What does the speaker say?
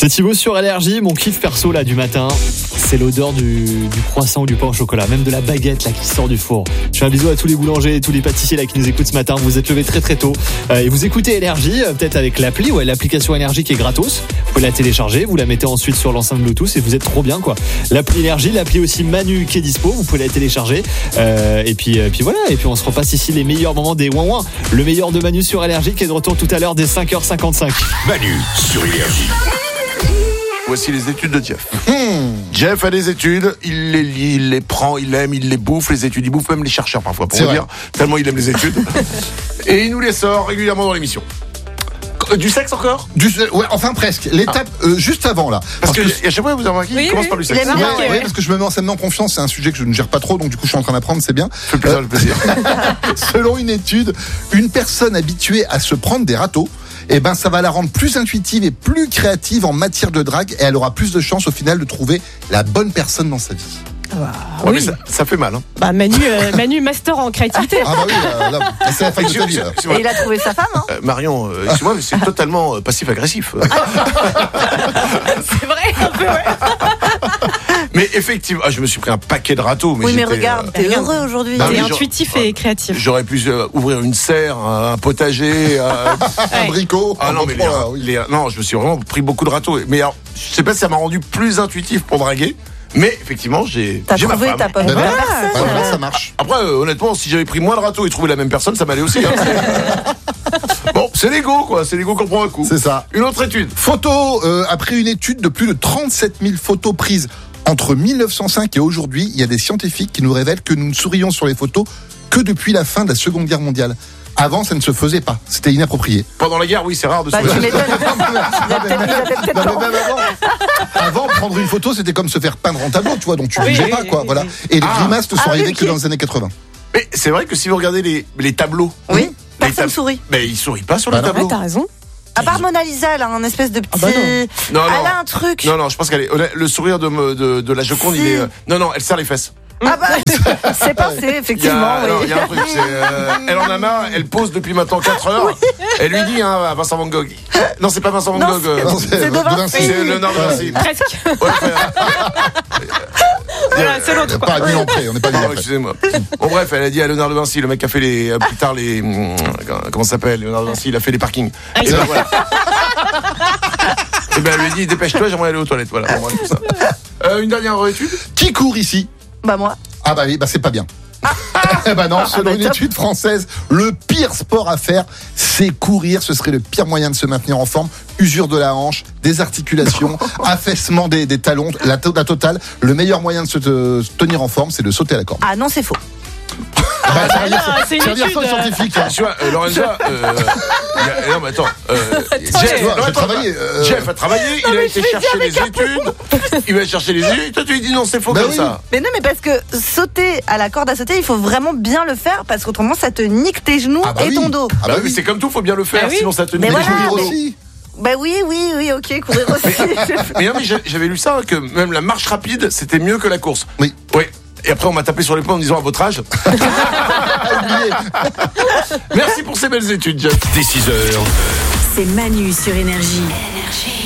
C'est Thibaut sur Énergie. Mon kiff perso là du matin, c'est l'odeur du croissant ou du pain au chocolat, même de la baguette là qui sort du four. Je fais un bisou à tous les boulangers et tous les pâtissiers là qui nous écoutent ce matin. Vous êtes levés très très tôt et vous écoutez Énergie, peut-être avec l'appli, l'application Énergie qui est gratos. Vous pouvez la télécharger, vous la mettez ensuite sur l'enceinte Bluetooth et vous êtes trop bien quoi. L'appli Énergie, l'appli aussi Manu qui est dispo, vous pouvez la télécharger. Et puis voilà, et puis on se repasse ici les meilleurs moments des ouin-ouin. Le meilleur de Manu sur Énergie qui est de retour tout à l'heure dès 5h55. Manu sur Énergie. Voici les études de Jeff. Jeff a des études, il les lit, il les prend, il aime, il les bouffe, les études, il bouffe même les chercheurs parfois, pour vous dire, tellement il aime les études. Et il nous les sort régulièrement dans l'émission. Du sexe encore ? Ouais, enfin presque. L'étape juste avant là. Parce que à chaque fois vous avez remarqué, il commence par du sexe. Oui, parce que je me mets en confiance, c'est un sujet que je ne gère pas trop, donc du coup je suis en train d'apprendre, c'est bien. Ça fait plaisir. Selon une étude, une personne habituée à se prendre des râteaux, ça va la rendre plus intuitive et plus créative en matière de drague, et elle aura plus de chances au final de trouver la bonne personne dans sa vie. Ouais, oui. Mais ça fait mal. Hein. Manu master en créativité. Ah bah oui, là, c'est la fin de ta vie. Et il a trouvé sa femme. Hein. Marion, excuse-moi, mais c'est totalement passif-agressif. C'est vrai, un peu, ouais. Mais effectivement, je me suis pris un paquet de râteaux. Mais regarde, t'es heureux aujourd'hui. T'es intuitif et créatif. J'aurais pu ouvrir une serre, un potager, un bricot. Ah non, mais non, je me suis vraiment pris beaucoup de râteaux. Mais alors, je sais pas si ça m'a rendu plus intuitif pour draguer. Mais effectivement, j'ai ma femme. T'as trouvé ta personne. Voilà, ça marche. Après, honnêtement, si j'avais pris moins de râteaux et trouvé la même personne, ça m'allait aussi. Hein. Bon, c'est l'ego, quoi. C'est l'ego qu'on prend un coup. C'est ça. Une autre étude. Photo, après une étude de plus de 37 000 photos prises entre 1905 et aujourd'hui, il y a des scientifiques qui nous révèlent que nous ne sourions sur les photos que depuis la fin de la Seconde Guerre mondiale. Avant, ça ne se faisait pas. C'était inapproprié. Pendant la guerre, oui, c'est rare de sourire. Tu m'étonnes. Avant, prendre une photo, c'était comme se faire peindre en tableau, tu vois, donc tu bougeais pas, quoi, voilà. Et les grimaces ne sont arrivées que dans les années 80. Mais c'est vrai que si vous regardez les tableaux. Oui, personne sourit. Mais ils sourient pas sur les tableaux. Ouais, t'as raison. À part Mona Lisa, elle a un espèce de petit. Non. Elle a un truc. Non, je pense qu'elle est. Le sourire de la Joconde, il est. Non, elle serre les fesses. Ah bah, c'est passé, effectivement. Il y a un truc, elle en a marre, elle pose depuis maintenant 4 heures. Oui. Elle lui dit, à Vincent Van Gogh. Non, c'est pas Vincent Van Gogh. C'est de Vinci. C'est Léonard de Vinci. Presque. Ouais, voilà, c'est l'autre. Pas 1000 ans près, on n'est pas 1000 ans près. Excusez-moi. Bon, bref, elle a dit à Léonard de Vinci, le mec qui a fait plus tard comment ça s'appelle, Léonard de Vinci, il a fait les parkings. Et ben voilà. Et ben elle lui dit, dépêche-toi, j'aimerais aller aux toilettes. Voilà, bon, bref, tout ça. Une dernière étude. Qui court ici ? Bah moi. Ah bah oui, c'est pas bien. Non, selon une étude française, le pire sport à faire, c'est courir. Ce serait le pire moyen de se maintenir en forme. Usure de la hanche, des articulations, affaissement des talons, la totale. Le meilleur moyen de se tenir en forme, c'est de sauter à la corde. Ah non, c'est faux. C'est une étude. Scientifique. Tu vois, Lorenza, non mais attends, Jeff a travaillé, il a été chercher les études, il va chercher les études, toi tu lui dis non, c'est faux comme ça. Mais non, mais parce que sauter à la corde à sauter, il faut vraiment bien le faire, parce qu'autrement ça te nique tes genoux et ton dos. Ah bah oui, c'est comme tout, faut bien le faire, sinon ça te nique les genoux aussi. Bah oui, ok, courir aussi. Mais non, mais j'avais lu ça, que même la marche rapide, c'était mieux que la course. Oui. Et après, on m'a tapé sur les poings en me disant à votre âge. Merci pour ces belles études, Jeff. Dès 6h. C'est Manu sur Énergie.